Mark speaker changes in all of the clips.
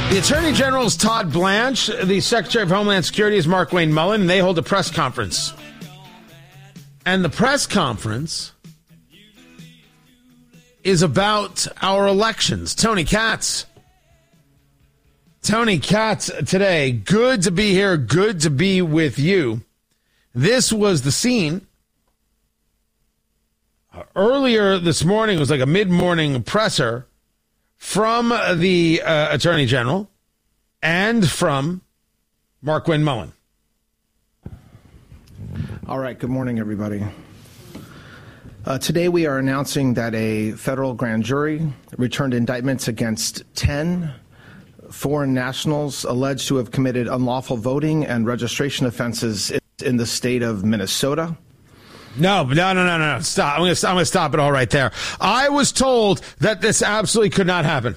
Speaker 1: The Attorney General is Todd Blanche. The Secretary of Homeland Security is Markwayne Mullin, and they hold a press conference. And the press conference is about our elections. Tony Katz. Tony Katz today. Good to be here. Good to be with you. This was the scene. Earlier this morning, it was like a mid-morning presser from the Attorney General and from Markwayne Mullin.
Speaker 2: All right. Good morning, everybody. Today we are announcing that a federal grand jury returned indictments against 10 foreign nationals alleged to have committed unlawful voting and registration offenses in the state of Minnesota.
Speaker 1: No. Stop. I'm going to stop it all right there. I was told that this absolutely could not happen.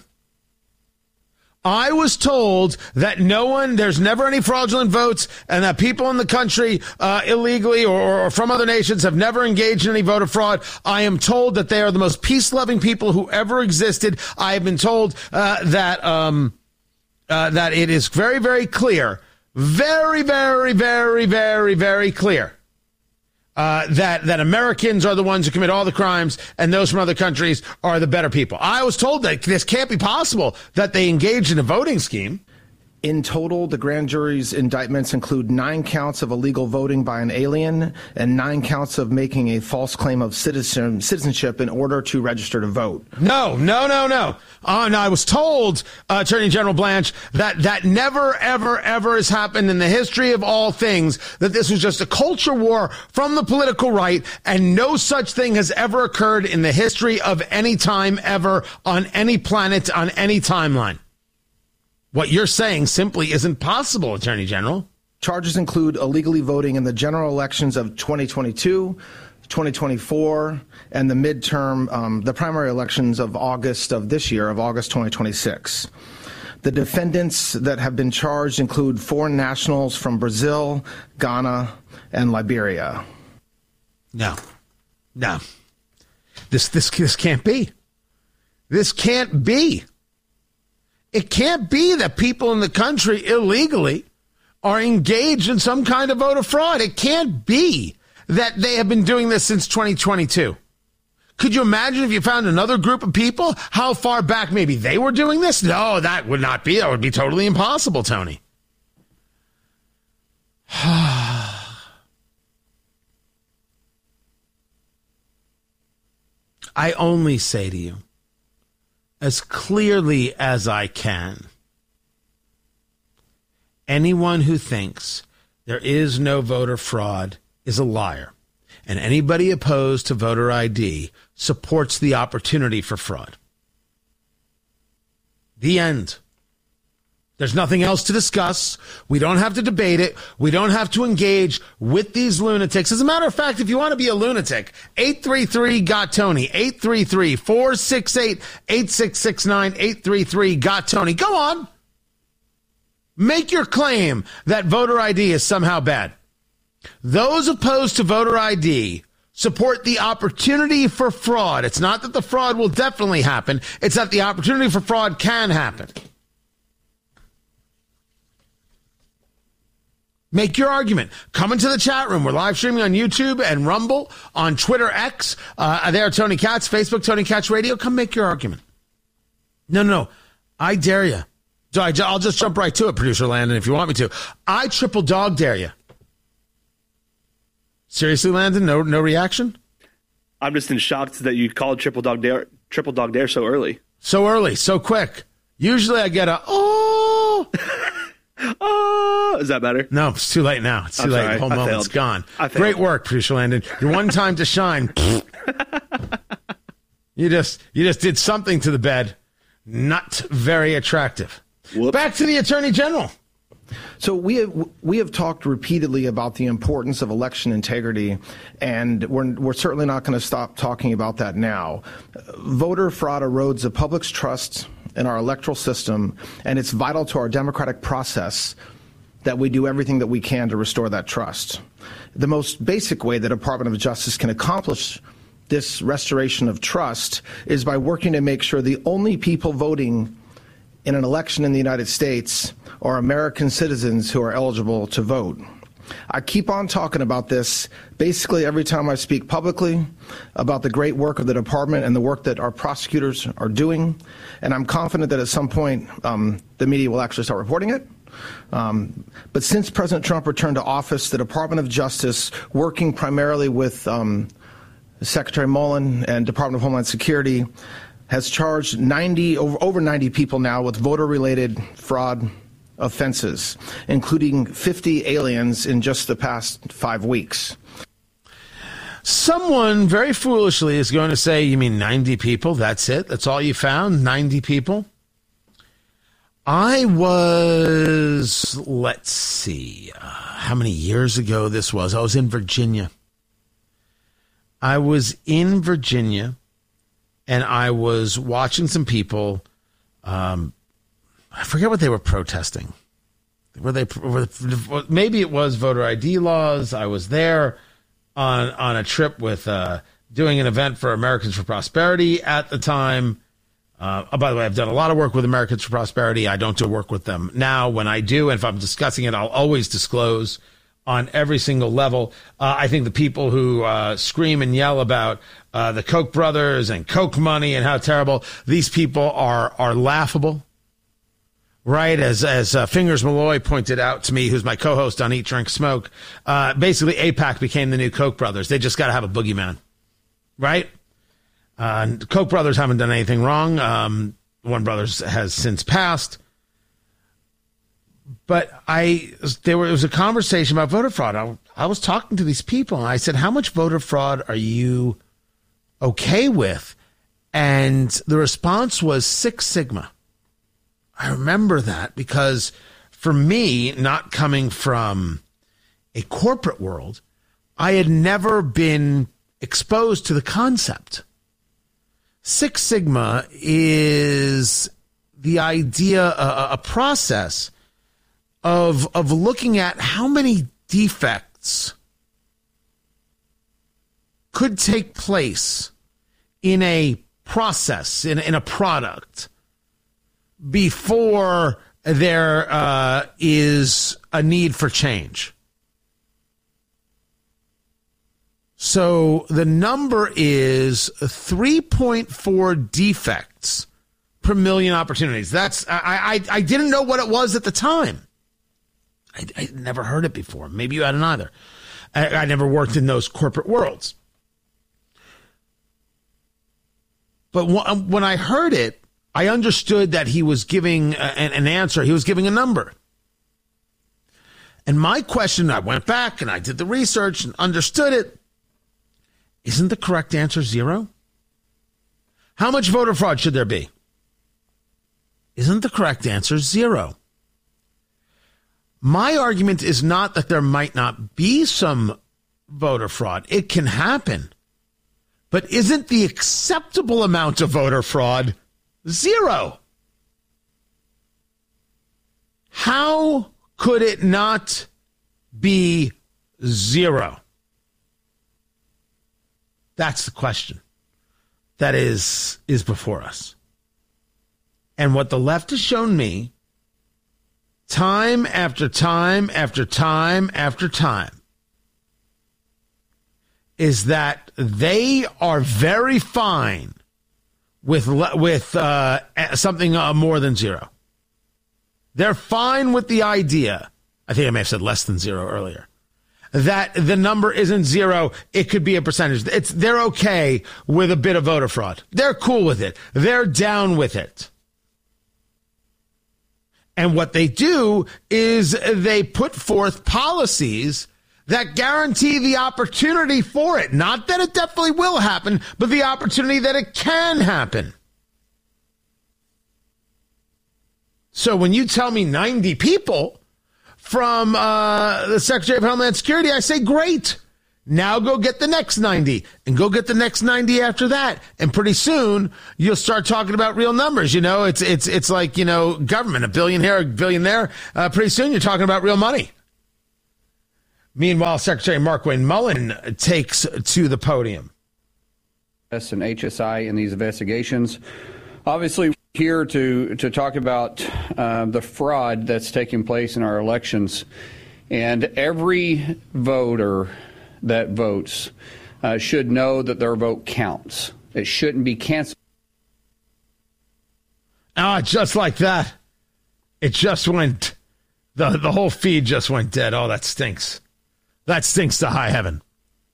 Speaker 1: I was told that there's never any fraudulent votes, and that people in the country illegally or from other nations have never engaged in any voter fraud. I am told that they are the most peace-loving people who ever existed. I have been told that it is very, very clear, very, very, very, very, very clear that Americans are the ones who commit all the crimes, and those from other countries are the better people. I was told that this can't be possible, that they engaged in a voting scheme.
Speaker 2: In total, the grand jury's indictments include 9 counts of illegal voting by an alien and 9 counts of making a false claim of citizenship in order to register to vote.
Speaker 1: No. No, I was told, Attorney General Blanche, that never, ever, ever has happened in the history of all things, that this was just a culture war from the political right, and no such thing has ever occurred in the history of any time ever on any planet, on any timeline. What you're saying simply isn't possible, Attorney General.
Speaker 2: Charges include illegally voting in the general elections of 2022, 2024, and the midterm, the primary elections of August of this year, of August 2026. The defendants that have been charged include foreign nationals from Brazil, Ghana, and Liberia.
Speaker 1: No. This can't be. This can't be. It can't be that people in the country illegally are engaged in some kind of voter fraud. It can't be that they have been doing this since 2022. Could you imagine if you found another group of people, how far back maybe they were doing this? No, that would not be. That would be totally impossible, Tony. I only say to you, as clearly as I can, anyone who thinks there is no voter fraud is a liar. And anybody opposed to voter ID supports the opportunity for fraud. The end. There's nothing else to discuss. We don't have to debate it. We don't have to engage with these lunatics. As a matter of fact, if you want to be a lunatic, 833-GOT-TONY, 833-468-8669, 833-GOT-TONY. Go on. Make your claim that voter ID is somehow bad. Those opposed to voter ID support the opportunity for fraud. It's not that the fraud will definitely happen. It's that the opportunity for fraud can happen. Make your argument. Come into the chat room. We're live streaming on YouTube and Rumble, on Twitter X. There, Tony Katz, Facebook, Tony Katz Radio. Come make your argument. No. I dare you. I'll just jump right to it, Producer Landon, if you want me to. I triple dog dare you. Seriously, Landon? No reaction?
Speaker 3: I'm just in shock that you called triple dog dare so early.
Speaker 1: So early, so quick. Usually I get a, oh.
Speaker 3: Oh, is that better?
Speaker 1: No, it's too late now. It's too late. The whole moment's gone. Great work, Producer Landon. Your one time to shine. You just did something to the bed. Not very attractive.
Speaker 3: Whoops.
Speaker 1: Back to the Attorney General.
Speaker 2: So we have talked repeatedly about the importance of election integrity, and we're certainly not going to stop talking about that now. Voter fraud erodes the public's trust in our electoral system, and it's vital to our democratic process that we do everything that we can to restore that trust. The most basic way the Department of Justice can accomplish this restoration of trust is by working to make sure the only people voting in an election in the United States are American citizens who are eligible to vote. I keep on talking about this basically every time I speak publicly about the great work of the department and the work that our prosecutors are doing, and I'm confident that at some point the media will actually start reporting it. But since President Trump returned to office, the Department of Justice, working primarily with Secretary Mullen and Department of Homeland Security, has charged over 90 people now with voter-related fraud offenses, including 50 aliens in just the past 5 weeks.
Speaker 1: Someone very foolishly is going to say, you mean 90 people? That's it? That's all you found? 90 people? I was, let's see, how many years ago this was? I was in Virginia. And I was watching some people. I forget what they were protesting. Maybe it was voter ID laws. I was there on a trip with doing an event for Americans for Prosperity at the time. By the way, I've done a lot of work with Americans for Prosperity. I don't do work with them now. When I do, and if I'm discussing it, I'll always disclose on every single level. I think the people who scream and yell about the Koch brothers and Koch money and how terrible these people are laughable. Right, as Fingers Malloy pointed out to me, who's my co-host on Eat, Drink, Smoke, basically AIPAC became the new Koch brothers. They just got to have a boogeyman, right? Koch brothers haven't done anything wrong. One brothers has since passed. But it was a conversation about voter fraud. I was talking to these people, and I said, how much voter fraud are you okay with? And the response was 6 Sigma. I remember that because for me, not coming from a corporate world, I had never been exposed to the concept. 6 Sigma is the idea, a process of looking at how many defects could take place in a process, in a product, before there is a need for change. So the number is 3.4 defects per million opportunities. That's I didn't know what it was at the time. I never heard it before. Maybe you hadn't either. I never worked in those corporate worlds. But when I heard it, I understood that he was giving an answer. He was giving a number. And my question, I went back and I did the research and understood it. Isn't the correct answer 0? How much voter fraud should there be? Isn't the correct answer 0? My argument is not that there might not be some voter fraud. It can happen. But isn't the acceptable amount of voter fraud 0? How could it not be 0? That's the question that is before us. And what the left has shown me time after time after time after time is that they are very fine with something more than 0. They're fine with the idea. I think I may have said less than 0 earlier. That the number isn't 0. It could be a percentage. They're okay with a bit of voter fraud. They're cool with it. They're down with it. And what they do is they put forth policies that guarantee the opportunity for it. Not that it definitely will happen, but the opportunity that it can happen. So when you tell me 90 people from the Secretary of Homeland Security, I say, great. Now go get the next 90 and go get the next 90 after that. And pretty soon you'll start talking about real numbers. You know, it's like, you know, government, a billion here, a billion there. Pretty soon you're talking about real money. Meanwhile, Secretary Markwayne Mullin takes to the podium.
Speaker 4: And HSI in these investigations. Obviously, Here to talk about the fraud that's taking place in our elections. And every voter that votes should know that their vote counts. It shouldn't be canceled.
Speaker 1: Just like that. It just went, the whole feed just went dead. Oh, that stinks. That stinks to high heaven.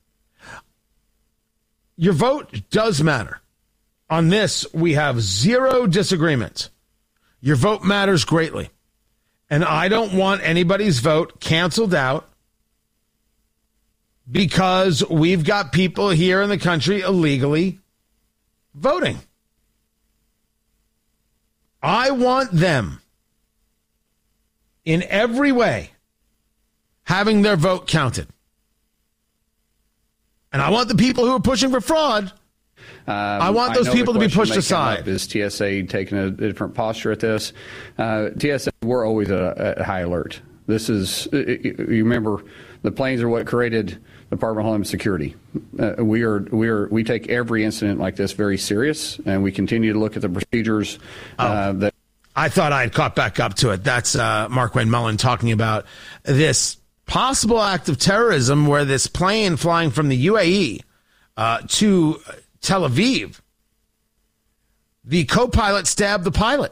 Speaker 1: Your vote does matter. On this, we have zero disagreement. Your vote matters greatly. And I don't want anybody's vote canceled out because we've got people here in the country illegally voting. I want them in every way having their vote counted. And I want the people who are pushing for fraud, I want those people to be pushed aside.
Speaker 4: Is TSA taking a different posture at this? TSA, we're always at high alert. This is, you remember, the planes are what created the Department of Homeland Security. We take every incident like this very serious, and we continue to look at the procedures that.
Speaker 1: I thought I had caught back up to it. That's Markwayne Mullin talking about this possible act of terrorism where this plane flying from the UAE to Tel Aviv, the co-pilot stabbed the pilot.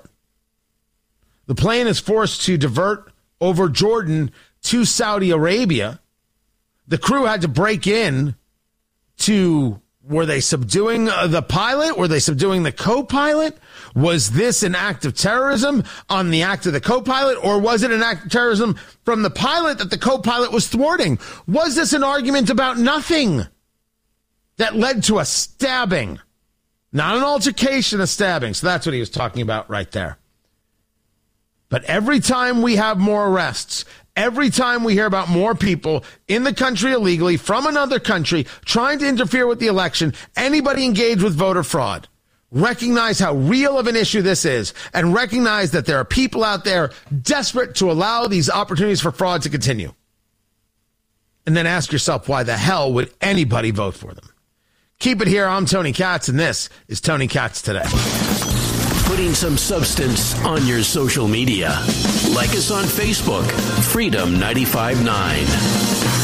Speaker 1: The plane is forced to divert over Jordan to Saudi Arabia. The crew had to break in to, were they subduing the pilot? Were they subduing the co-pilot? Was this an act of terrorism on the act of the co-pilot, or was it an act of terrorism from the pilot that the co-pilot was thwarting? Was this an argument about nothing that led to a stabbing? Not an altercation, a stabbing. So that's what he was talking about right there. But every time we have more arrests, every time we hear about more people in the country illegally from another country trying to interfere with the election, anybody engaged with voter fraud, recognize how real of an issue this is and recognize that there are people out there desperate to allow these opportunities for fraud to continue. And then ask yourself, why the hell would anybody vote for them? Keep it here. I'm Tony Katz, and this is Tony Katz Today.
Speaker 5: Putting some substance on your social media. Like us on Facebook, Freedom 95.9.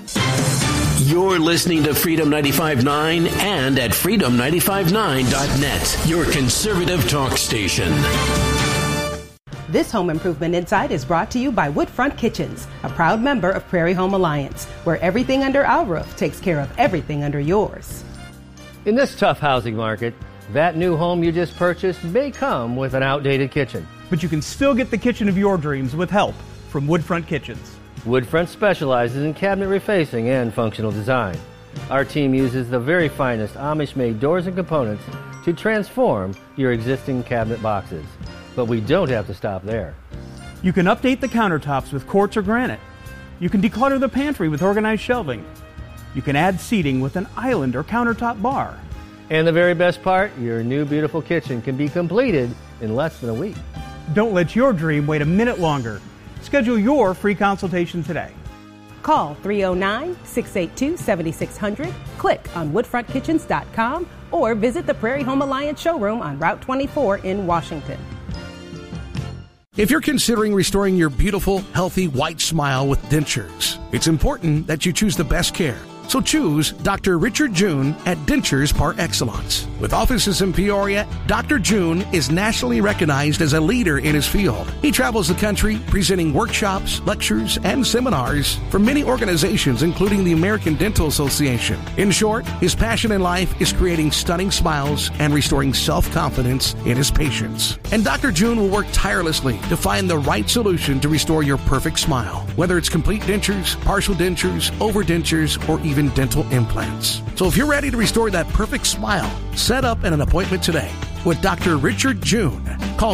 Speaker 5: You're listening to Freedom 95.9 and at freedom959.net, your conservative talk station.
Speaker 6: This Home Improvement Insight is brought to you by Woodfront Kitchens, a proud member of Prairie Home Alliance, where everything under our roof takes care of everything under yours.
Speaker 7: In this tough housing market, that new home you just purchased may come with an outdated kitchen.
Speaker 8: But you can still get the kitchen of your dreams with help from Woodfront Kitchens.
Speaker 7: Woodfront specializes in cabinet refacing and functional design. Our team uses the very finest Amish-made doors and components to transform your existing cabinet boxes. But we don't have to stop there.
Speaker 8: You can update the countertops with quartz or granite. You can declutter the pantry with organized shelving. You can add seating with an island or countertop bar.
Speaker 7: And the very best part, your new beautiful kitchen can be completed in less than a week.
Speaker 8: Don't let your dream wait a minute longer. Schedule your free consultation today.
Speaker 6: Call 309-682-7600, click on woodfrontkitchens.com, or visit the Prairie Home Alliance showroom on Route 24 in Washington.
Speaker 9: If you're considering restoring your beautiful, healthy, white smile with dentures, it's important that you choose the best care. So choose Dr. Richard June at Dentures Par Excellence. With offices in Peoria, Dr. June is nationally recognized as a leader in his field. He travels the country presenting workshops, lectures, and seminars for many organizations, including the American Dental Association. In short, his passion in life is creating stunning smiles and restoring self-confidence in his patients. And Dr. June will work tirelessly to find the right solution to restore your perfect smile, whether it's complete dentures, partial dentures, overdentures, or even dental implants. So if you're ready to restore that perfect smile, set up an appointment today with Dr. Richard June. Call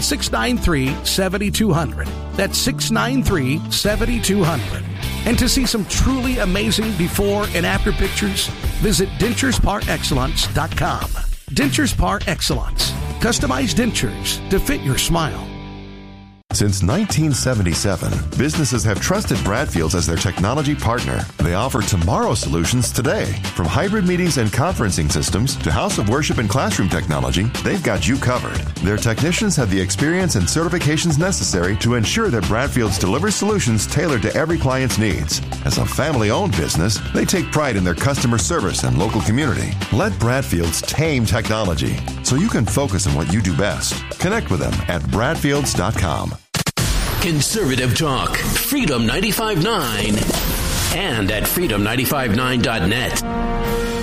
Speaker 9: 693-7200. That's 693-7200. And to see some truly amazing before and after pictures, visit denturesparexcellence.com. Dentures Par Excellence. Customized dentures to fit your smile.
Speaker 10: Since 1977, businesses have trusted Bradfield's as their technology partner. They offer tomorrow's solutions today. From hybrid meetings and conferencing systems to house of worship and classroom technology, they've got you covered. Their technicians have the experience and certifications necessary to ensure that Bradfield's delivers solutions tailored to every client's needs. As a family-owned business, they take pride in their customer service and local community. Let Bradfield's tame technology so you can focus on what you do best. Connect with them at bradfields.com.
Speaker 5: Conservative talk, Freedom 95.9, and at freedom959.net.